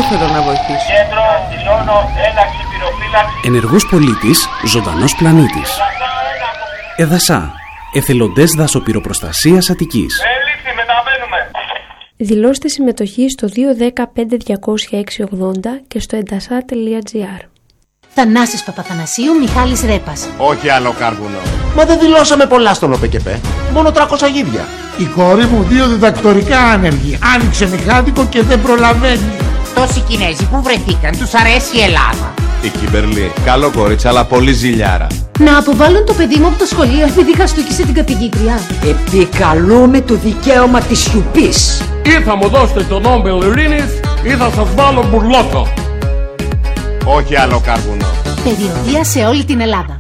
θέλω να βοηθήσω. Κέντρο, δηλώνω ένταξη πυροφύλαξη. Ενεργός πολίτης, ζωντανός πλανήτης. Εδασά, εθελοντές δασοπυροπροστασίας Αττικής. Ελήφθη, μεταβαίνουμε. Δηλώστε συμμετοχή στο 210-5200-680 και στο εντασά.gr. Θανάσης Παπαθανασίου, Μιχάλης Ρέπας. Όχι άλλο κάρβουνο. Μα δεν δηλώσαμε πολλά στον ΟΠΕΚΕΠΕ. Μόνο 300 γίδια. Η κόρη μου 2 διδακτορικά άνεργη. Άνοιξε μηχάνικο και δεν προλαβαίνει. Τόσοι Κινέζοι που βρεθήκαν, τους αρέσει η Ελλάδα. Η Κιμπερλή, καλό κορίτσι, αλλά πολύ ζηλιάρα. Να αποβάλουν το παιδί μου από το σχολείο επειδή χαστούκισε την καθηγήτρια. Επικαλούμε το δικαίωμα της σιωπής. Ή θα μου δώσετε τον Νόμπελ Ειρήνης ή θα σας βάλω μπουρλότο. Όχι άλλο κάρβουνο. Περιοδεία σε όλη την Ελλάδα.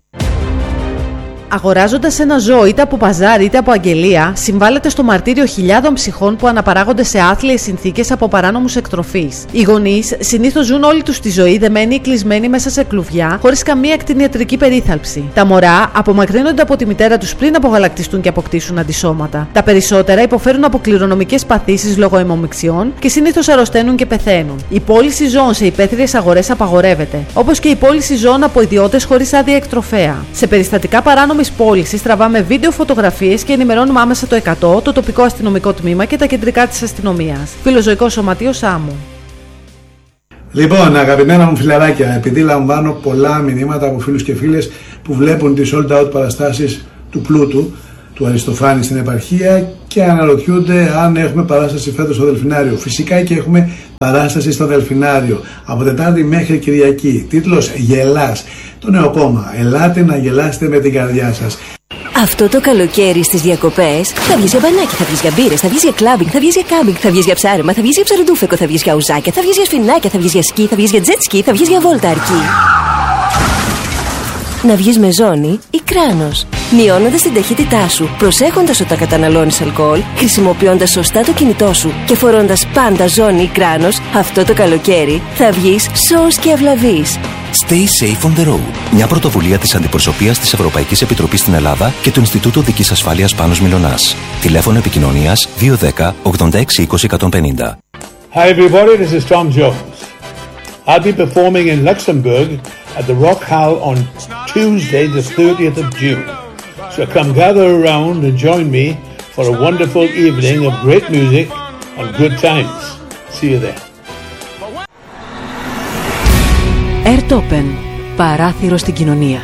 Αγοράζοντας ένα ζώο είτε από παζάρι είτε από αγγελία, συμβάλλεται στο μαρτύριο χιλιάδων ψυχών που αναπαράγονται σε άθλιες συνθήκες από παράνομους εκτροφείς. Οι γονείς συνήθως ζουν όλη τους τη ζωή δεμένοι ή κλεισμένοι μέσα σε κλουβιά, χωρίς καμία κτηνιατρική περίθαλψη. Τα μωρά απομακρύνονται από τη μητέρα τους πριν απογαλακτιστούν και αποκτήσουν αντισώματα. Τα περισσότερα υποφέρουν από κληρονομικές παθήσεις λόγω αιμομιξιών και συνήθως αρρωσταίνουν και πεθαίνουν. Η πώληση ζώων σε υπαίθριες αγορές απαγορεύεται, όπως και η πώληση ζώων από ιδιώτες χωρίς άδεια εκτροφέα. Σε περιστατικά παράνομης πώλησης τραβάμε βίντεο, φωτογραφίες και ενημερώνουμε άμεσα το 100, το τοπικό αστυνομικό τμήμα και τα κεντρικά της αστυνομίας. Φιλοζωικό Σωματείο Σάμου. Λοιπόν, αγαπημένα μου φιλαράκια, επειδή λαμβάνω πολλά μηνύματα από φίλους και φίλες που βλέπουν τις sold out παραστάσεις του Πλούτου, του Αριστοφάνη στην επαρχία και αναρωτιούνται αν έχουμε παράσταση φέτος στο Δελφινάριο. Φυσικά και έχουμε παράσταση στο Δελφινάριο από Τετάρτη μέχρι Κυριακή. Τίτλος «Γελάς». Το νέο κόμμα. Ελάτε να γελάσετε με την καρδιά σας. Αυτό το καλοκαίρι στις διακοπές θα βγεις για μπανάκι, θα βγεις για μπύρες, θα βγεις για κλάμπινγκ, θα βγεις για κάμπινγκ, θα βγεις για ψάρεμα, θα βγεις για ψαροντούφεκο, θα βγεις για ουζάκια, θα βγεις για σφινάκια, θα βγεις για σκι, θα βγεις για τζετ σκι, θα βγεις για βόλτα αρκή. Να βγεις με ζώνη ή κράνος, μειώνοντας την ταχύτητά σου, προσέχοντας όταν καταναλώνεις αλκοόλ, χρησιμοποιώντας σωστά το κινητό σου και φορώντας πάντα ζώνη ή κράνος, αυτό το καλοκαίρι θα βγεις σώος και αυλαβής. Stay safe on the road. Μια πρωτοβουλία της Αντιπροσωπείας της Ευρωπαϊκής Επιτροπής στην Ελλάδα και του Ινστιτούτου Οδικής Ασφάλειας Πάνος Μιλωνάς. Τηλέφωνο επικοινωνίας 210 86 20 150. Hi everybody, this is Tom Jones. I'll be performing in Luxembourg at the Rock Hall on Tuesday the 30th of June. So come gather around and join me for a wonderful evening of great music and good times. See you there. Airtopen. Παράθυρο στην κοινωνία.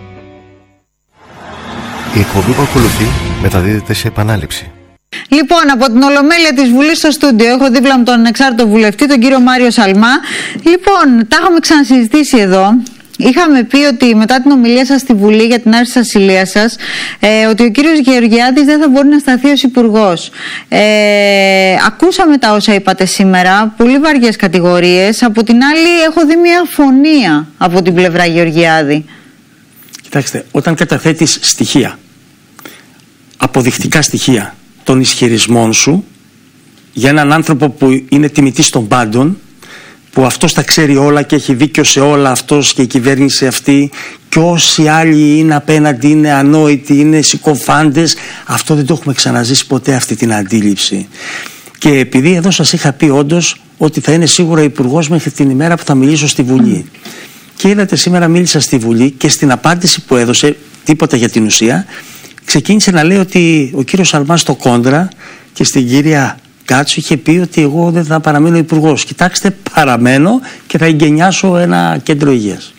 Η εκπομπή που ακολουθεί μεταδίδεται σε επανάληψη. Λοιπόν, από την Ολομέλεια της Βουλής στο στούντιο έχω δίπλα μου τον ανεξάρτητο βουλευτή, τον κύριο Μάριο Σαλμά. Λοιπόν, τα είχαμε ξανασυζητήσει εδώ. Είχαμε πει ότι μετά την ομιλία σας στη Βουλή για την άρση της ασυλίας σας, ότι ο κύριος Γεωργιάδης δεν θα μπορεί να σταθεί ως υπουργός. Ακούσαμε τα όσα είπατε σήμερα, πολύ βαριές κατηγορίες. Από την άλλη έχω δει μια αφωνία από την πλευρά Γεωργιάδη. Κοιτάξτε, όταν καταθέτεις στοιχεία, αποδεικτικά στοιχεία των ισχυρισμών σου για έναν άνθρωπο που είναι τιμητής των πάντων, που αυτός τα ξέρει όλα και έχει δίκιο σε όλα, αυτός και η κυβέρνηση αυτή, και όσοι άλλοι είναι απέναντι είναι ανόητοι, είναι συκοφάντες, αυτό δεν το έχουμε ξαναζήσει ποτέ, αυτή την αντίληψη. Και επειδή εδώ σας είχα πει όντως ότι θα είναι σίγουρα υπουργός μέχρι την ημέρα που θα μιλήσω στη Βουλή, και είδατε σήμερα μίλησα στη Βουλή και στην απάντηση που έδωσε, τίποτα για την ουσία, ξεκίνησε να λέει ότι ο κύριος Σαλμάς στο κόντρα και στην κυρία Κάτσου είχε πει ότι εγώ δεν θα παραμείνω υπουργός. Κοιτάξτε, παραμένω και θα εγκαινιάσω ένα κέντρο υγείας.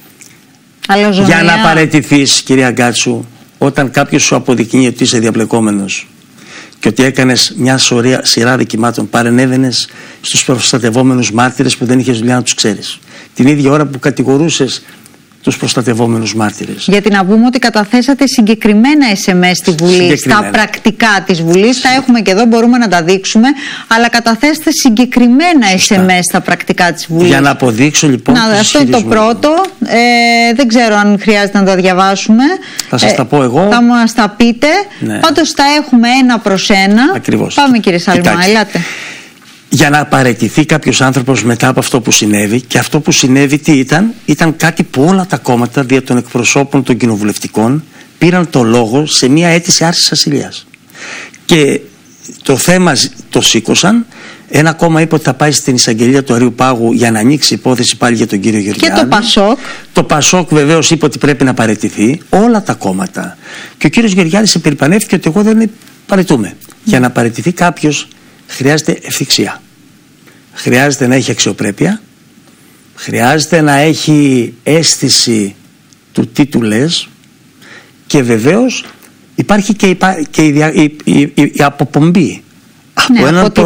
Για να παραιτηθείς, κυρία Κάτσου, όταν κάποιος σου αποδεικνύει ότι είσαι διαπλεκόμενος και ότι έκανες μια σειρά δικημάτων, παρενέβαινες στους προστατευόμενους μάρτυρες που δεν είχες δουλειά να τους ξέρεις. Την ίδια ώρα που κατηγορούσες τους προστατευόμενους μάρτυρες. Γιατί να πούμε ότι καταθέσατε συγκεκριμένα SMS στη Βουλή, στα πρακτικά της Βουλής, τα έχουμε και εδώ, μπορούμε να τα δείξουμε, αλλά καταθέσατε συγκεκριμένα SMS στα πρακτικά της Βουλής. Για να αποδείξω λοιπόν. Αυτό είναι το πρώτο, δεν ξέρω αν χρειάζεται να τα διαβάσουμε. Θα σας τα πω εγώ. Θα μας τα πείτε, ναι. Πάντως τα έχουμε ένα προς ένα. Ακριβώς. Πάμε κύριε Σαλμά, ελάτε. Για να παραιτηθεί κάποιος άνθρωπος μετά από αυτό που συνέβη, και αυτό που συνέβη τι ήταν κάτι που όλα τα κόμματα δια των εκπροσώπων των κοινοβουλευτικών πήραν το λόγο σε μια αίτηση άρσης ασυλίας. Και το θέμα το σήκωσαν Ένα κόμμα είπε ότι θα πάει στην εισαγγελία του Αριού Πάγου για να ανοίξει υπόθεση πάλι για τον κύριο Γεωργιάδη. Και το Πασόκ. Το Πασόκ βεβαίως είπε ότι πρέπει να παραιτηθεί. Όλα τα κόμματα. Και ο κύριος Γεωργιάδης επερηπανεύτηκε ότι εγώ δεν παραιτούμε. Για να παραιτηθεί κάποιος χρειάζεται ευθυξία. Χρειάζεται να έχει αξιοπρέπεια. Χρειάζεται να έχει αίσθηση του τι του λες. Και βεβαίως υπάρχει και η αποπομπή. Ναι, από έναν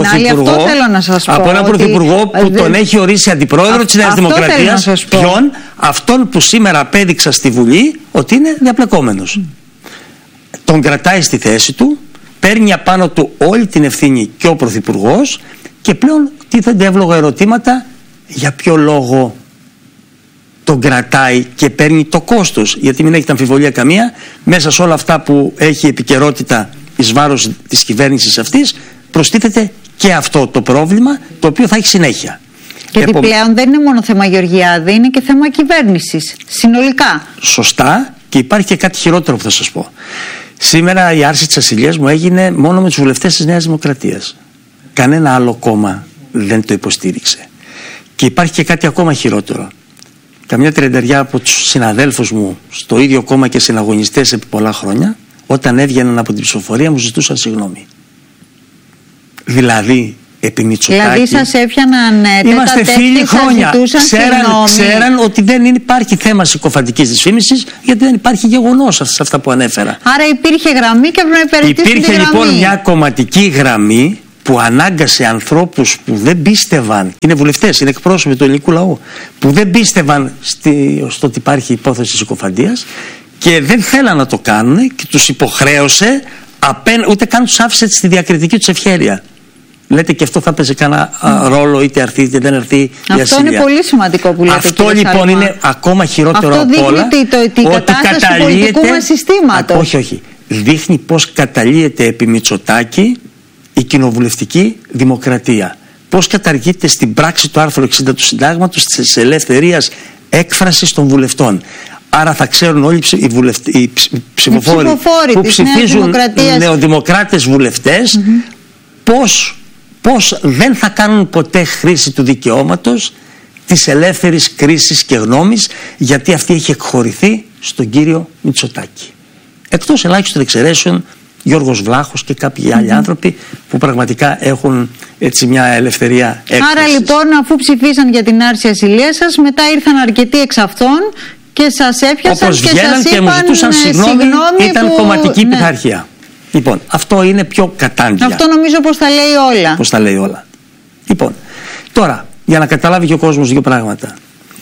πρωθυπουργό που τον έχει ορίσει αντιπρόεδρο της Νέας Δημοκρατίας. Ποιον? Αυτόν που σήμερα απέδειξα στη Βουλή ότι είναι διαπλεκόμενος. Τον κρατάει στη θέση του, παίρνει απάνω του όλη την ευθύνη και ο πρωθυπουργός και πλέον τίθενται εύλογα ερωτήματα για ποιο λόγο τον κρατάει και παίρνει το κόστος, γιατί μην έχετε αμφιβολία καμία, μέσα σε όλα αυτά που έχει επικαιρότητα εις βάρος της κυβέρνησης αυτής προστίθεται και αυτό το πρόβλημα, το οποίο θα έχει συνέχεια. Γιατί πλέον δεν είναι μόνο θέμα Γεωργιάδη, είναι και θέμα κυβέρνησης συνολικά. Σωστά, και υπάρχει και κάτι χειρότερο που θα σας πω. Σήμερα η άρση της ασυλίας μου έγινε μόνο με τους βουλευτές της Νέας Δημοκρατίας. Κανένα άλλο κόμμα δεν το υποστήριξε. Και υπάρχει και κάτι ακόμα χειρότερο. Καμιά 30 από τους συναδέλφους μου στο ίδιο κόμμα και συναγωνιστές επί πολλά χρόνια, όταν έβγαιναν από την ψηφοφορία μου ζητούσαν συγγνώμη. Δηλαδή, επί Μητσοτάκη. Δηλαδή σας έφτιαναν είμαστε φίλοι χρόνια. Ξέραν ότι δεν υπάρχει θέμα συκοφαντικής δυσφήμισης, γιατί δεν υπάρχει γεγονός σε αυτά που ανέφερα. Άρα υπήρχε γραμμή και πρέπει να υπηρετήσει. Υπήρχε λοιπόν μια κομματική γραμμή που ανάγκασε ανθρώπους που δεν πίστευαν, είναι βουλευτές, είναι εκπρόσωποι του ελληνικού λαού, που δεν πίστευαν στο ότι υπάρχει υπόθεση συκοφαντίας και δεν θέλαν να το κάνουν και τους υποχρέωσε, ούτε καν τους άφησε στη διακριτική τους ευχέρεια. Λέτε και αυτό θα παίζει κανένα ρόλο, είτε αρθεί είτε δεν αρθεί η ασυλία. Αυτό είναι πολύ σημαντικό που λέτε. Αυτό λοιπόν είναι ακόμα χειρότερο από όλα. Αυτό δείχνει την κατάσταση του πολιτικού μας συστήματος. Όχι. Δείχνει πως καταλύεται επί Μητσοτάκη η κοινοβουλευτική δημοκρατία. Πώς καταργείται στην πράξη του άρθρου 60 του Συντάγματος της ελευθερίας έκφρασης των βουλευτών. Άρα θα ξέρουν όλοι οι ψηφοφόροι που ψηφίζουν νεοδημοκράτες βουλευτές πώς δεν θα κάνουν ποτέ χρήση του δικαιώματος της ελεύθερης κρίσης και γνώμης, γιατί αυτή έχει εκχωρηθεί στον κύριο Μητσοτάκη. Εκτός ελάχιστων εξαιρέσεων, Γιώργος Βλάχος και κάποιοι άλλοι άνθρωποι που πραγματικά έχουν έτσι μια ελευθερία έκφρασης. Άρα λοιπόν, αφού ψηφίσαν για την άρση ασυλίας σας, μετά ήρθαν αρκετοί εξ αυτών και σας έπιασαν όπως και σας και είπαν μου ζητούσαν συγγνώμη, ήταν που... κομματική πειθαρχία. Λοιπόν, αυτό είναι πιο κατάντια. Αυτό νομίζω πως τα λέει όλα. Πως τα λέει όλα. Λοιπόν, τώρα, για να καταλάβει και ο κόσμος δύο πράγματα.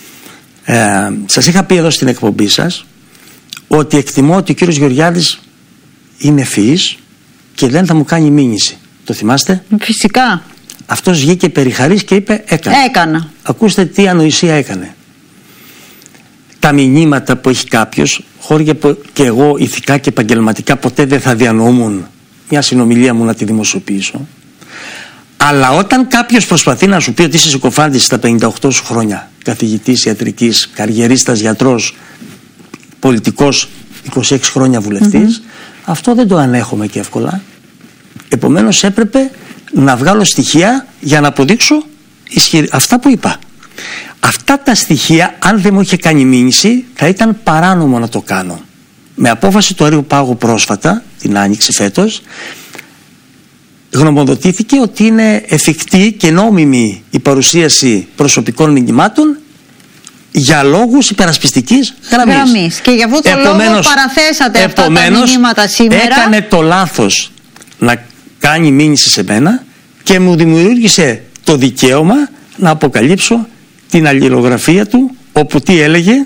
Σας είχα πει εδώ στην εκπομπή σας ότι εκτιμώ ότι ο κύριος Γεωργιάδης είναι ευφυής και δεν θα μου κάνει μήνυση. Το θυμάστε? Φυσικά. Αυτός βγήκε περιχαρής και είπε έκανα. Ακούστε τι ανοησία έκανε. Τα μηνύματα που έχει κάποιος, χώρια που και εγώ ηθικά και επαγγελματικά ποτέ δεν θα διανοούμουν μια συνομιλία μου να τη δημοσιοποιήσω. Αλλά όταν κάποιος προσπαθεί να σου πει ότι είσαι συκοφάντης στα 58 σου χρόνια, καθηγητής ιατρικής, καριερίστας γιατρός, πολιτικός 26 χρόνια βουλευτής, αυτό δεν το ανέχομαι και εύκολα. Επομένως έπρεπε να βγάλω στοιχεία για να αποδείξω αυτά που είπα. Αυτά τα στοιχεία, αν δεν μου είχε κάνει μήνυση, θα ήταν παράνομο να το κάνω. Με απόφαση του Αριού Πάγου πρόσφατα, την Άνοιξη φέτος, γνωμοδοτήθηκε ότι είναι εφικτή και νόμιμη η παρουσίαση προσωπικών μηνυμάτων για λόγους υπερασπιστικής γραμμής. Και γι' αυτό το λόγο παραθέσατε αυτά τα μηνύματα σήμερα. Έκανε το λάθος να κάνει μήνυση σε μένα και μου δημιούργησε το δικαίωμα να αποκαλύψω την αλληλογραφία του, όπου τι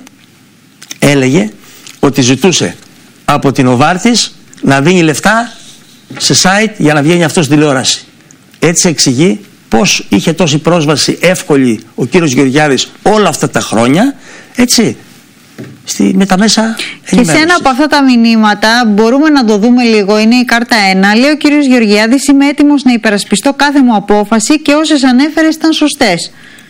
έλεγε ότι ζητούσε από την Οβάρτης να δίνει λεφτά σε site για να βγαίνει αυτό στην τηλεόραση. Έτσι εξηγεί πως είχε τόση πρόσβαση εύκολη ο κύριος Γεωργιάδης όλα αυτά τα χρόνια, έτσι, με τα μέσα ενημέρωσης. Και σε ένα από αυτά τα μηνύματα μπορούμε να το δούμε λίγο, είναι η κάρτα 1, λέει ο κύριος Γεωργιάδης: είμαι έτοιμος να υπερασπιστώ κάθε μου απόφαση και όσες ανέφερες ήταν σωστές.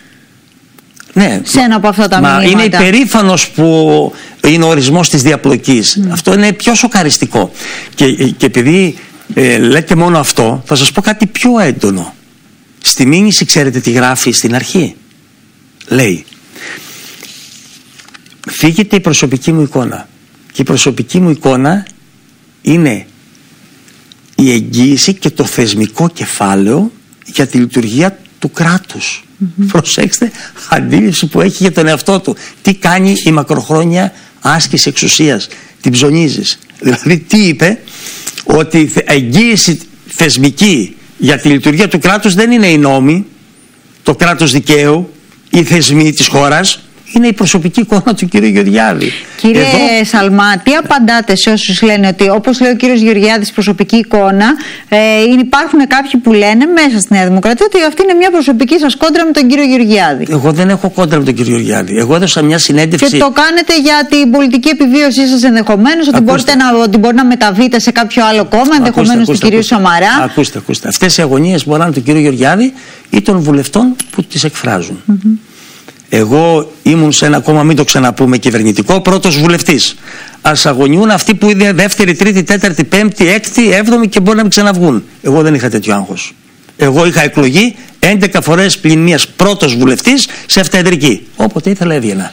Ναι, σε ένα από αυτά τα μηνύματα. Είναι υπερήφανος που είναι ο ορισμός της διαπλοκής. Αυτό είναι πιο σοκαριστικό. Και επειδή λέτε μόνο αυτό, θα σας πω κάτι πιο έντονο. Στη μήνυση ξέρετε τι γράφει στην αρχή? Λέει: φύγεται η προσωπική μου εικόνα. Και η προσωπική μου εικόνα είναι η εγγύηση και το θεσμικό κεφάλαιο για τη λειτουργία του κράτους. Προσέξτε, αντίληψη που έχει για τον εαυτό του. Τι κάνει η μακροχρόνια άσκηση εξουσίας? Την ψωνίζεις. Δηλαδή τι είπε? Ότι η εγγύηση θεσμική για τη λειτουργία του κράτους δεν είναι οι νόμοι, το κράτος δικαίου, οι θεσμοί της χώρας. Είναι η προσωπική εικόνα του κύριου Γεωργιάδη. Κύριε Σαλμά, τι απαντάτε σε όσους λένε ότι, όπως λέει ο κύριος Γεωργιάδης, προσωπική εικόνα, υπάρχουν κάποιοι που λένε μέσα στη Νέα Δημοκρατία ότι αυτή είναι μια προσωπική σας κόντρα με τον κύριο Γεωργιάδη? Εγώ δεν έχω κόντρα με τον κύριο Γεωργιάδη. Εγώ έδωσα μια συνέντευξη. Και το κάνετε για την πολιτική επιβίωσή σας ενδεχομένως, ότι μπορεί να μεταβείτε σε κάποιο άλλο κόμμα, ενδεχομένως του κυρίου Σαμαρά. Ακούστε. Αυτές οι αγωνίες μπορεί να είναι του κύριου Γεωργιάδη ή των βουλευτών που τις εκφράζουν. Εγώ ήμουν σε ένα κόμμα, μην το ξαναπούμε, κυβερνητικό, πρώτος βουλευτής. Ας αγωνιούν αυτοί που είναι δεύτερη, τρίτη, τέταρτη, πέμπτη, έκτη, έβδομη και μπορεί να μην ξαναβγούν. Εγώ δεν είχα τέτοιο άγχος. Εγώ είχα εκλογεί 11 φορές πλην μίας πρώτος βουλευτής σε εφταεδρική. Όποτε ήθελα έβγαινα.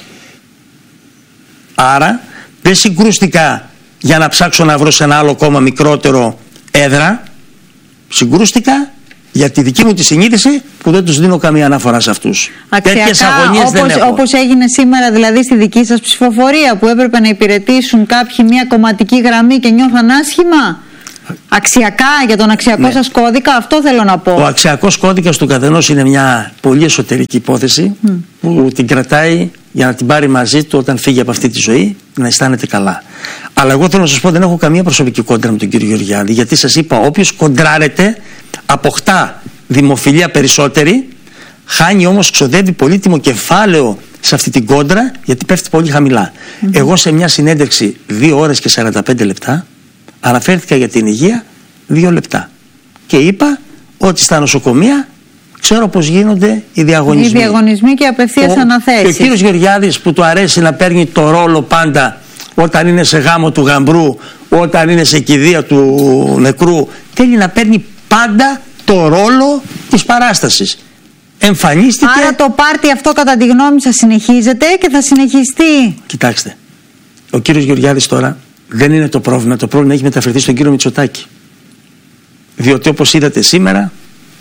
Άρα δεν συγκρούστηκα για να ψάξω να βρω σε ένα άλλο κόμμα μικρότερο έδρα. Συγκρούστηκα για τη δική μου τη συνείδηση που δεν τους δίνω καμία αναφορά σε αυτούς. Τέτοιες αγωνίες δεν έχω. Όπως έγινε σήμερα δηλαδή στη δική σας ψηφοφορία, που έπρεπε να υπηρετήσουν κάποιοι μια κομματική γραμμή και νιώθαν άσχημα. Αξιακά, για τον αξιακό σας κώδικα, αυτό θέλω να πω. Ο αξιακός κώδικας του καθενός είναι μια πολύ εσωτερική υπόθεση που την κρατάει για να την πάρει μαζί του όταν φύγει από αυτή τη ζωή, να αισθάνεται καλά. Αλλά εγώ θέλω να σας πω, δεν έχω καμία προσωπική κόντρα με τον κύριο Γεωργιάδη, γιατί σας είπα, όποιος κοντράρεται αποκτά δημοφιλία περισσότερη, χάνει όμως, ξοδεύει πολύτιμο κεφάλαιο σε αυτή την κόντρα, γιατί πέφτει πολύ χαμηλά. Εγώ σε μια συνέντευξη 2 ώρες και 45 λεπτά αναφέρθηκα για την υγεία 2 λεπτά και είπα ότι στα νοσοκομεία ξέρω πως γίνονται οι διαγωνισμοί. Οι διαγωνισμοί και απευθείας αναθέσεις. Και ο κύριος Γεωργιάδης, που του αρέσει να παίρνει το ρόλο πάντα όταν είναι σε γάμο του γαμπρού, όταν είναι σε κηδεία του νεκρού, θέλει να παίρνει πάντα το ρόλο της παράστασης. Εμφανίστηκε. Άρα το πάρτι αυτό κατά τη γνώμη σας συνεχίζεται και θα συνεχιστεί? Κοιτάξτε, ο κύριος Γεωργιάδης τώρα δεν είναι το πρόβλημα. Το πρόβλημα έχει μεταφερθεί στον κύριο Μητσοτάκη. Διότι όπως είδατε σήμερα,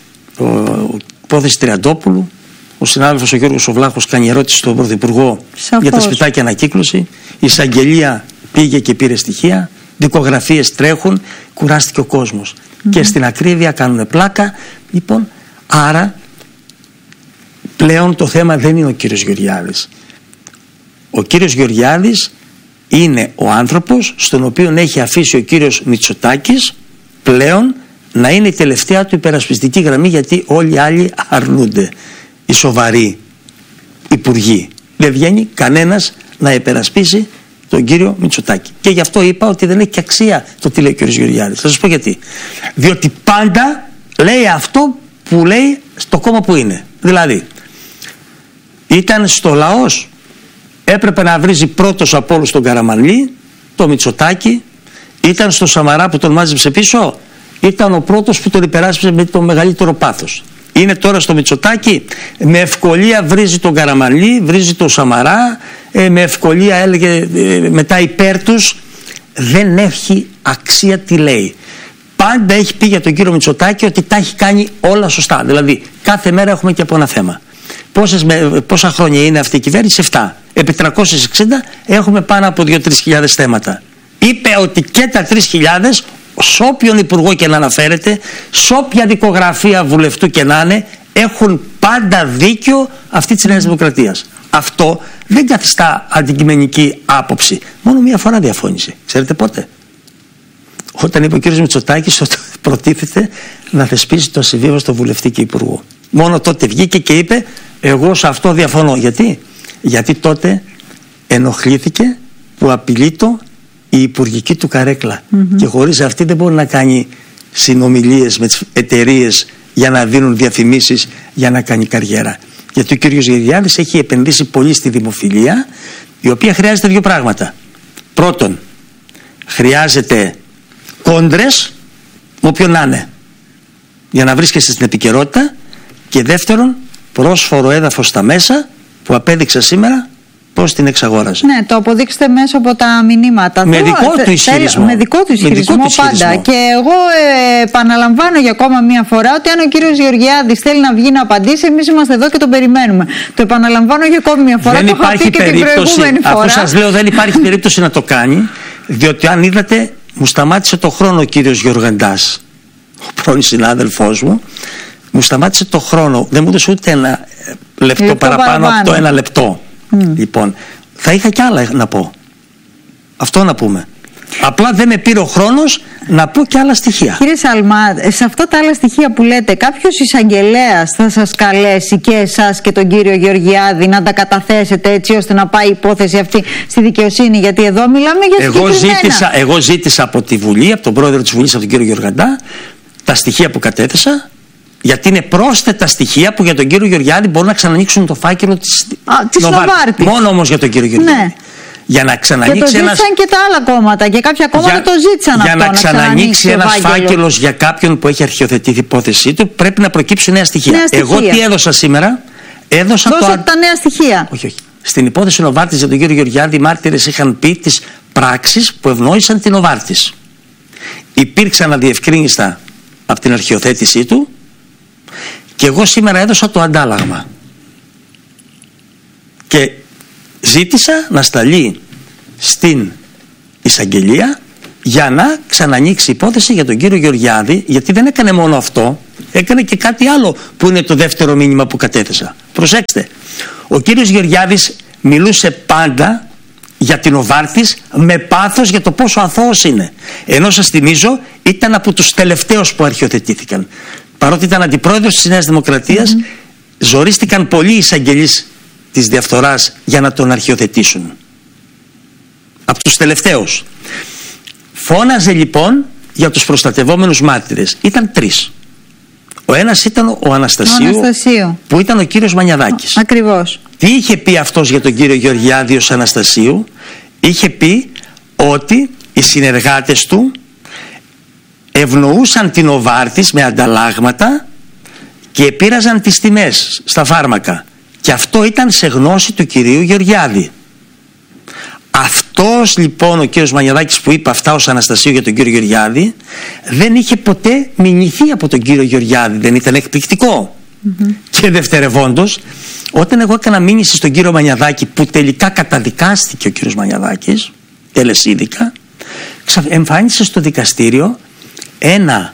η υπόθεση Τριαντόπουλου, ο συνάδελφος ο Γιώργος Βλάχος κάνει ερώτηση στον Πρωθυπουργό για τα σπιτάκια ανακύκλωση, η εισαγγελία πήγε και πήρε στοιχεία, δικογραφίες τρέχουν, κουράστηκε ο κόσμος. Και στην ακρίβεια κάνουν πλάκα. Λοιπόν, άρα πλέον το θέμα δεν είναι ο κύριος Γεωργιάδης. Ο κύριος Γεωργιάδης είναι ο άνθρωπος στον οποίο έχει αφήσει ο κύριος Μητσοτάκης πλέον να είναι η τελευταία του υπερασπιστική γραμμή, γιατί όλοι οι άλλοι αρνούνται. Οι σοβαροί υπουργοί. Δεν βγαίνει κανένας να υπερασπίσει τον κύριο Μητσοτάκη. Και γι' αυτό είπα ότι δεν έχει και αξία το τι λέει ο κύριος Γεωργιάδης. Θα σας πω γιατί. Διότι πάντα λέει αυτό που λέει στο κόμμα που είναι. Δηλαδή, ήταν στο λαός, έπρεπε να βρίζει πρώτος από όλους τον Καραμανλή, το Μητσοτάκη. Ήταν στο Σαμαρά που τον μάζεψε πίσω, ήταν ο πρώτος που τον υπεράσπισε με το μεγαλύτερο πάθος. Είναι τώρα στο Μητσοτάκη, με ευκολία βρίζει τον Καραμανλή, βρίζει τον Σαμαρά, με ευκολία έλεγε μετά υπέρ τους. Δεν έχει αξία τι λέει. Πάντα έχει πει για τον κύριο Μητσοτάκη ότι τα έχει κάνει όλα σωστά. Δηλαδή κάθε μέρα έχουμε και από ένα θέμα. Πόσα χρόνια είναι αυτή η κυβέρνηση? 7. Επί 360 έχουμε πάνω από 2-3 χιλιάδες θέματα. Είπε ότι και τα 3.000, σε όποιον υπουργό και να αναφέρεται, σε όποια δικογραφία βουλευτού και να είναι, έχουν πάντα δίκιο αυτή της Νέας Δημοκρατίας. Αυτό δεν καθιστά αντικειμενική άποψη. Μόνο μία φορά διαφώνησε. Ξέρετε πότε? Όταν είπε ο κ. Μητσοτάκης ότι προτίθεται να θεσπίσει το ασυμβίβαστο βουλευτή και υπουργό. Μόνο τότε βγήκε και είπε, εγώ σε αυτό διαφωνώ. Γιατί τότε ενοχλήθηκε που απειλείτο η υπουργική του καρέκλα. Και χωρίς αυτή δεν μπορεί να κάνει συνομιλίες με τις εταιρείες για να δίνουν διαφημίσεις, για να κάνει καριέρα. Γιατί ο κ. Γεωργιάδης έχει επενδύσει πολύ στη δημοφιλία, η οποία χρειάζεται 2 πράγματα. Πρώτον, χρειάζεται κόντρες, όποιον να είναι, για να βρίσκεσαι στην επικαιρότητα. Και δεύτερον, πρόσφορο έδαφος στα μέσα που απέδειξα σήμερα πώς την εξαγόραζε. Ναι, το αποδείξτε μέσα από τα μηνύματα. Με δικό του ισχυρισμό. Με δικό του ισχυρισμό πάντα. Και εγώ επαναλαμβάνω για ακόμα μία φορά ότι αν ο κύριος Γεωργιάδης θέλει να βγει να απαντήσει, εμείς είμαστε εδώ και τον περιμένουμε. Το επαναλαμβάνω για ακόμη μία φορά. Δεν το είχα πει και την προηγούμενη φορά. Αφού σας λέω, δεν υπάρχει περίπτωση να το κάνει, διότι αν είδατε, μου σταμάτησε το χρόνο ο κύριος Γεωργαντάς, ο πρώην συνάδελφός μου. Μου σταμάτησε το χρόνο. Δεν μου έδωσε ούτε ένα λεπτό παραπάνω από το 1 λεπτό. Λοιπόν, θα είχα κι άλλα να πω. Αυτό να πούμε. Απλά δεν με πήρε ο χρόνος να πω κι άλλα στοιχεία. Κύριε Σαλμά, σε αυτά τα άλλα στοιχεία που λέτε, κάποιος εισαγγελέας θα σας καλέσει και εσάς και τον κύριο Γεωργιάδη να τα καταθέσετε έτσι ώστε να πάει η υπόθεση αυτή στη δικαιοσύνη? Γιατί εδώ μιλάμε για συγκεκριμένα. Εγώ ζήτησα από τη Βουλή, από τον πρόεδρο της Βουλής, από τον κύριο Γεωργαντά, τα στοιχεία που κατέθεσα. Γιατί είναι πρόσθετα στοιχεία που για τον κύριο Γεωργιάδη μπορούν να ξανανοίξουν το φάκελο της Νοβάρτης. Μόνο όμως για τον κύριο Γεωργιάδη. Ναι. Για να ξανανοίξει και το ζήτησαν και τα άλλα κόμματα και κάποια κόμματα το ζήτησαν αυτό. Για να ξανανοίξει ένας φάκελος για κάποιον που έχει αρχιοθετεί την υπόθεσή του, πρέπει να προκύψουν νέα στοιχεία. Εγώ τι έδωσα σήμερα? Δώσατε τα νέα στοιχεία. Όχι. Στην υπόθεση Νοβάρτης για τον κύριο Γεωργιάδη, οι μάρτυρες είχαν πει τις πράξεις που ευνόησαν την Νοβάρτης. Υπήρξαν αδιευκρίνιστα από την αρχιοθέτησή του. Και εγώ σήμερα έδωσα το αντάλλαγμα και ζήτησα να σταλεί στην εισαγγελία για να ξανανοίξει υπόθεση για τον κύριο Γεωργιάδη, γιατί δεν έκανε μόνο αυτό, έκανε και κάτι άλλο που είναι το δεύτερο μήνυμα που κατέθεσα. Προσέξτε, ο κύριος Γεωργιάδης μιλούσε πάντα για την Νοβάρτης με πάθος για το πόσο αθώος είναι, ενώ σας θυμίζω ήταν από τους τελευταίους που αρχιοθετήθηκαν. Παρότι ήταν αντιπρόεδρος της Νέας Δημοκρατίας, ζορίστηκαν πολλοί εισαγγελείς της διαφθοράς για να τον αρχιοθετήσουν. Από τους τελευταίους. Φώναζε λοιπόν για τους προστατευόμενους μάρτυρες. Ήταν 3. Ο ένας ήταν ο Αναστασίου, που ήταν ο κύριος Μανιαδάκης. Ακριβώς. Τι είχε πει αυτός για τον κύριο Γεωργιάδη ως Αναστασίου? Είχε πει ότι οι συνεργάτες του ευνοούσαν την Νοβάρτης με ανταλλάγματα και επήραζαν τις τιμές στα φάρμακα. Και αυτό ήταν σε γνώση του κυρίου Γεωργιάδη. Αυτός λοιπόν ο κύριος Μανιαδάκης που είπε αυτά ως Αναστασίου για τον κύριο Γεωργιάδη δεν είχε ποτέ μηνυθεί από τον κύριο Γεωργιάδη. Δεν ήταν εκπληκτικό? Και δευτερευόντως, όταν εγώ έκανα μήνυση στον κύριο Μανιαδάκη, που τελικά καταδικάστηκε ο κύριος Μανιαδάκης τελεσίδικα, εμφάνισε στο δικαστήριο ένα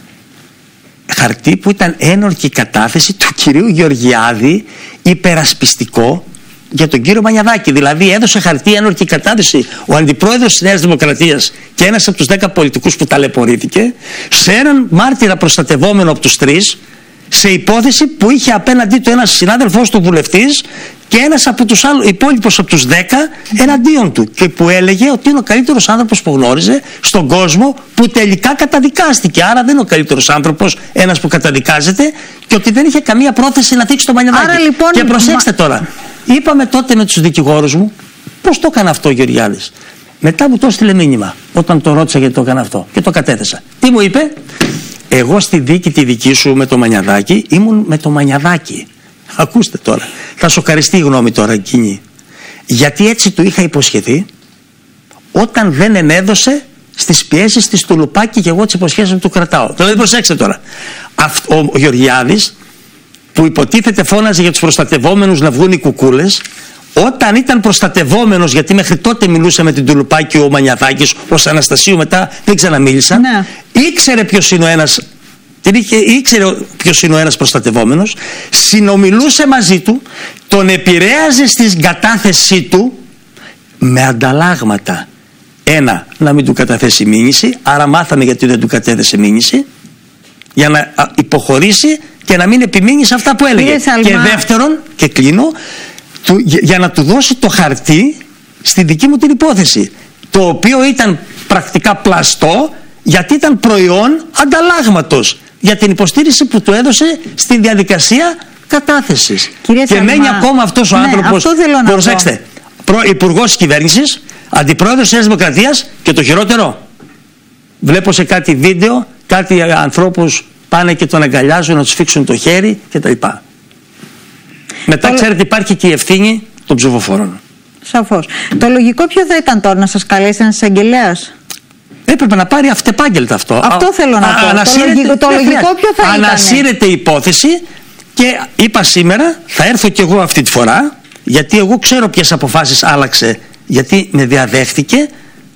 χαρτί που ήταν ένορκη κατάθεση του κυρίου Γεωργιάδη, υπερασπιστικό για τον κύριο Μανιαδάκη. Δηλαδή έδωσε χαρτί ένορκη κατάθεση ο αντιπρόεδρος της Νέας Δημοκρατίας και ένας από τους 10 πολιτικούς που ταλαιπωρήθηκε σε έναν μάρτυρα προστατευόμενο από τους 3, σε υπόθεση που είχε απέναντί του ένας συνάδελφός του βουλευτής και ένας από τους υπόλοιπους από τους 10 εναντίον του, και που έλεγε ότι είναι ο καλύτερος άνθρωπος που γνώριζε στον κόσμο, που τελικά καταδικάστηκε. Άρα δεν είναι ο καλύτερος άνθρωπος ένας που καταδικάζεται, και ότι δεν είχε καμία πρόθεση να θίξει το Μανιαδάκη. Λοιπόν, και προσέξτε τώρα, είπαμε τότε με τους δικηγόρους μου πώς το έκανε αυτό ο Γεωργιάδης. Μετά μου το έστειλε μήνυμα όταν το ρώτησα γιατί το έκανε αυτό και το κατέθεσα. Τι μου είπε? Εγώ στη δίκη τη δική σου με το Μανιαδάκη ήμουν με το Μανιαδάκη. Ακούστε τώρα, θα σοκαριστεί η γνώμη τώρα εκείνη. Γιατί έτσι του είχα υποσχεθεί όταν δεν ενέδωσε στις πιέσεις της του Λουπάκη, και εγώ τις υποσχέσεις του κρατάω. Δηλαδή προσέξτε τώρα, ο Γεωργιάδης που υποτίθεται φώναζε για τους προστατευόμενους να βγουν οι κουκούλες, όταν ήταν προστατευόμενος, γιατί μέχρι τότε μιλούσε με την Τουλουπάκη ο Μανιαδάκης, ως Αναστασίου μετά δεν ξαναμίλησαν, ναι. Ήξερε ποιος είναι ο ένας, ήξερε ποιος είναι ο ένας προστατευόμενος, συνομιλούσε μαζί του, τον επηρέαζε στην κατάθεσή του με ανταλλάγματα. Ένα, να μην του καταθέσει μήνυση, άρα μάθαμε γιατί δεν του κατέθεσε μήνυση, για να υποχωρήσει και να μην επιμείνει σε αυτά που έλεγε. Και δεύτερον, και κλείνω, για να του δώσει το χαρτί στη δική μου την υπόθεση, το οποίο ήταν πρακτικά πλαστό, γιατί ήταν προϊόν ανταλλάγματος για την υποστήριξη που του έδωσε στη διαδικασία κατάθεσης. Και μένει ακόμα αυτός ο άνθρωπος, προσέξτε, υπουργός της κυβέρνησης, αντιπρόεδρος της Νέας Δημοκρατίας, και το χειρότερο, βλέπω σε κάτι βίντεο κάτι ανθρώπους πάνε και τον αγκαλιάζουν να τους φίξουν το χέρι κτλ. Μετά ξέρετε υπάρχει και η ευθύνη των ψηφοφόρων. Σαφώς. Το λογικό ποιο θα ήταν τώρα, να σας καλέσει ένας εισαγγελέας? Έπρεπε να πάρει αυτεπάγγελτα αυτό. Αυτό θέλω να πω. Το λογικό ποιο θα ήταν? Ανασύρεται η υπόθεση και είπα σήμερα θα έρθω κι εγώ αυτή τη φορά, γιατί εγώ ξέρω ποιες αποφάσεις άλλαξε, γιατί με διαδέχτηκε,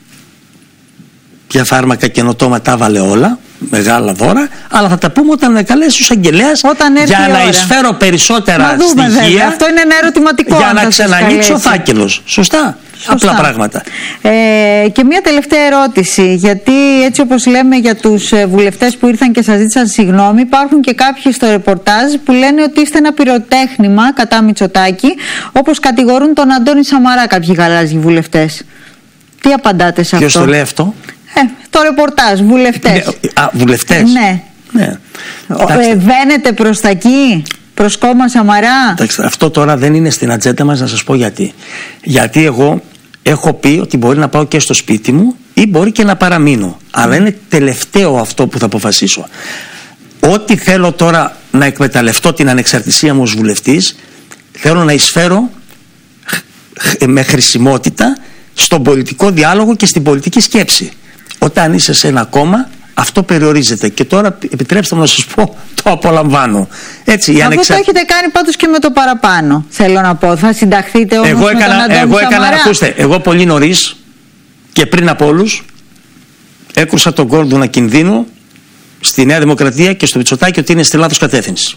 ποια φάρμακα καινοτόμα τα έβαλε όλα, μεγάλα δώρα, αλλά θα τα πούμε όταν με καλέσει ο εισαγγελέας για να εισφέρω περισσότερα στοιχεία. Βέβαια. Αυτό είναι ένα ερωτηματικό. Για να ξανανοίξει ο φάκελος. Σωστά. Απλά πράγματα. Και μια τελευταία ερώτηση, γιατί έτσι όπως λέμε για τους βουλευτές που ήρθαν και σας ζήτησαν συγγνώμη, υπάρχουν και κάποιοι στο ρεπορτάζ που λένε ότι είστε ένα πυροτέχνημα κατά Μητσοτάκη, όπως κατηγορούν τον Αντώνη Σαμαρά κάποιοι γαλάζιοι βουλευτές. Τι απαντάτε σε αυτό? Ποιος το λέει αυτό? Το ρεπορτάζ, βουλευτές. Βουλευτές. Ναι. Βαίνετε προς τα εκεί, προς κόμμα Σαμαρά? Αυτό τώρα δεν είναι στην ατζέντα μας, να σας πω γιατί. Γιατί εγώ έχω πει ότι μπορεί να πάω και στο σπίτι μου ή μπορεί και να παραμείνω. Αλλά είναι τελευταίο αυτό που θα αποφασίσω. Ό,τι θέλω τώρα να εκμεταλλευτώ την ανεξαρτησία μου ως βουλευτής, θέλω να εισφέρω με χρησιμότητα στον πολιτικό διάλογο και στην πολιτική σκέψη. Όταν είσαι σε ένα κόμμα, αυτό περιορίζεται. Και τώρα επιτρέψτε μου να σας πω, το απολαμβάνω. Έτσι, αυτό το έχετε κάνει πάντως και με το παραπάνω, θέλω να πω. Θα συνταχθείτε όμως με τον Αντώνη Σαμαρά? Ακούστε, εγώ πολύ νωρίς και πριν από όλους έκρουσα τον κόρδωνα κινδύνου στη Νέα Δημοκρατία και στο Μητσοτάκη ότι είναι στη λάθος κατεύθυνση.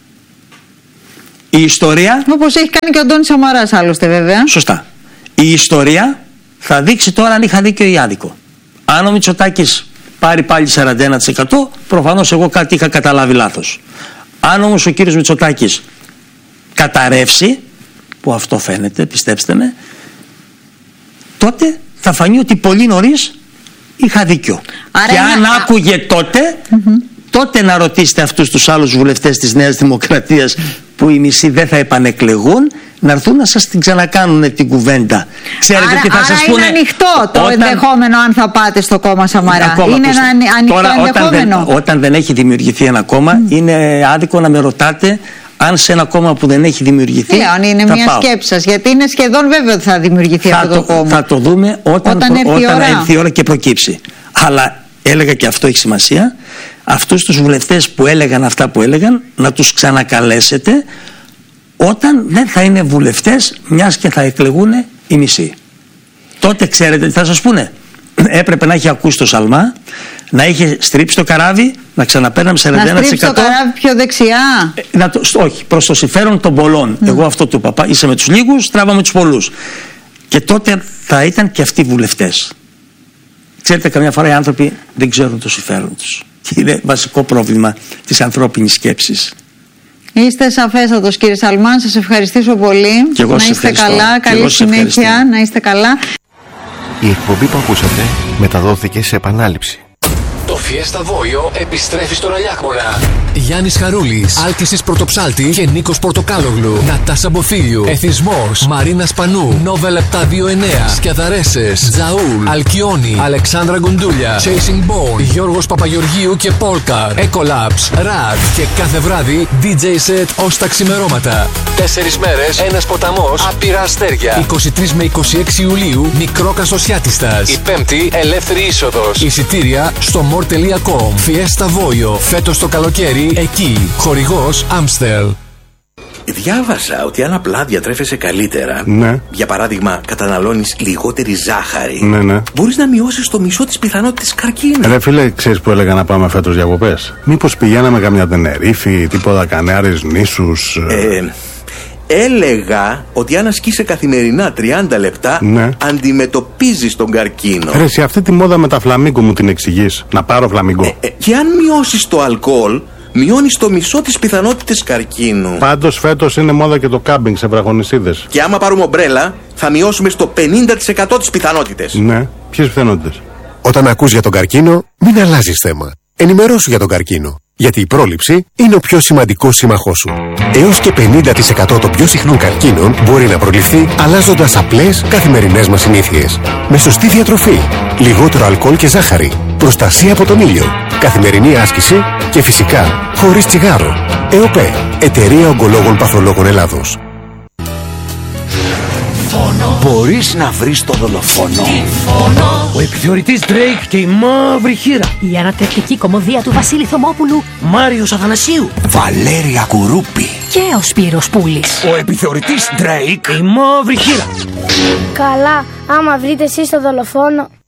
Η ιστορία... Όπως έχει κάνει και ο Αντώνης Σαμαράς άλλωστε, βέβαια. Σωστά. Η ιστορία θα δείξει τώρα αν είχα δίκιο ή άδικο. Αν ο Μητσοτάκης πάρει πάλι 41%, προφανώς εγώ κάτι είχα καταλάβει λάθος. Αν όμως ο κύριος Μητσοτάκης καταρρεύσει, που αυτό φαίνεται, πιστέψτε με, τότε θα φανεί ότι πολύ νωρίς είχα δίκιο. Άρα και αν άκουγε τότε, τότε να ρωτήσετε αυτούς τους άλλους βουλευτές της Νέας Δημοκρατίας που οι μισοί δεν θα επανεκλεγούν, να έρθουν να σας την ξανακάνουν την κουβέντα. Ξέρετε τι θα σας πούνε? Είναι ανοιχτό το ενδεχόμενο αν θα πάτε στο κόμμα Σαμαρά. Είναι ένα ανοιχτό ενδεχόμενο. Όταν δεν έχει δημιουργηθεί ένα κόμμα, είναι άδικο να με ρωτάτε αν σε ένα κόμμα που δεν έχει δημιουργηθεί. Είναι μια σκέψη σας, γιατί είναι σχεδόν βέβαιο ότι θα δημιουργηθεί αυτό το κόμμα. Θα το δούμε όταν έρθει η ώρα και προκύψει. Αλλά έλεγα και αυτό έχει σημασία, αυτούς τους βουλευτές που έλεγαν αυτά που έλεγαν, να τους ξανακαλέσετε όταν δεν θα είναι βουλευτές, μιας και θα εκλεγούν οι μισοί. Τότε ξέρετε τι θα σας πούνε? Έπρεπε να έχει ακούσει το Σαλμά, να είχε στρίψει το καράβι, να ξαναπέρναμε 41%. Να στρίψει το καράβι πιο δεξιά. Όχι, προς το συμφέρον των πολλών. Εγώ αυτό του είπα. Είσαι με τους λίγους, τράβαμε τους πολλούς. Και τότε θα ήταν και αυτοί βουλευτές. Ξέρετε, καμιά φορά οι άνθρωποι δεν ξέρουν το συμφέρον τους. Και είναι βασικό πρόβλημα της ανθρώπινης σκέψης. Είστε σαφέστατος, κύριε Σαλμάν, σας ευχαριστήσω πολύ. Και εγώ να είστε καλά, καλή συνέχεια, να είστε καλά. Η εκπομπή που ακούσατε μεταδόθηκε σε επανάληψη. Το Fiesta Voio επιστρέφει στον Αλιάκμονα. Γιάννης Χαρούλης, Άλκησης Πρωτοψάλτη και Νίκος Πορτοκάλογλου. Νατάσα Μποφίλιου, Εθισμός, Μαρίνα Σπανού, Νόβελ 729, Σκιαδαρέσες, Τζαούλ, Αλκιόνι, Αλεξάνδρα Γκουντούλια, Chasing Bone, Γιώργος Παπαγεωργίου και Πόλκαρ, Ecolabs, Ρad και κάθε βράδυ DJ set ως τα ξημερώματα. 4 μέρες, ένας ποταμός, άπειρα αστέρια. 23 με 26 Ιουλίου, μικρό Καστοσιάτιστας. Η πέμπτη, ελεύθερη είσοδος. Εισιτήρια στο more.com. Fiesta Voio, φέτος το καλοκαίρι εκεί. Χορηγός Amstel. Διάβασα ότι αν απλά διατρέφεσαι καλύτερα, για παράδειγμα καταναλώνεις λιγότερη ζάχαρη, μπορείς να μειώσεις το μισό της πιθανότητας καρκίνου. Ρε φίλε, ξέρεις που έλεγα να πάμε φέτος διακοπές? Μήπως πηγαίναμε καμιά Τενερίφη, τίποτα Κανάρες νήσους? Έλεγα ότι αν ασκείσαι καθημερινά 30 λεπτά, αντιμετωπίζεις τον καρκίνο. Ρε, σε αυτή τη μόδα με τα φλαμίγκο μου την εξηγείς? Να πάρω φλαμίγκο. Και αν μειώσεις το αλκοόλ, μειώνεις το μισό της πιθανότητες καρκίνου. Πάντως φέτος είναι μόδα και το κάμπινγκ σε βραχονισίδες. Και άμα πάρουμε ομπρέλα, θα μειώσουμε στο 50% τις πιθανότητες. Ναι, ποιες πιθανότητες? Όταν ακούς για τον καρκίνο, μην αλλάζεις θέμα. Ενημερώσου για τον καρκίνο. Γιατί η πρόληψη είναι ο πιο σημαντικός σύμμαχός σου. Έως και 50% των πιο συχνών καρκίνων μπορεί να προληφθεί αλλάζοντας απλές καθημερινές μας συνήθειες. Με σωστή διατροφή, λιγότερο αλκοόλ και ζάχαρη, προστασία από τον ήλιο, καθημερινή άσκηση και φυσικά χωρίς τσιγάρο. ΕΟΠΕ, Εταιρεία Ογκολόγων Παθολόγων Ελλάδος. Μπορείς να βρεις το δολοφόνο. Ο επιθεωρητής Drake και η μαύρη χήρα. Η ανατρεπτική κωμωδία του Βασίλη Θωμόπουλου. Μάριος Αθανασίου. Βαλέρια Κουρούπη. Και ο Σπύρος Πούλης. Ο επιθεωρητής Drake. Η μαύρη χήρα. Καλά, άμα βρείτε εσείς το δολοφόνο.